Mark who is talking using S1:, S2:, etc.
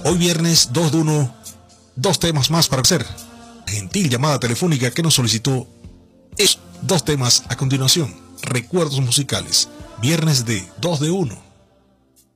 S1: Hoy viernes 2 de 1, dos temas más para hacer. Gentil llamada telefónica que nos solicitó es dos temas a continuación. Recuerdos musicales, viernes de 2 de 1.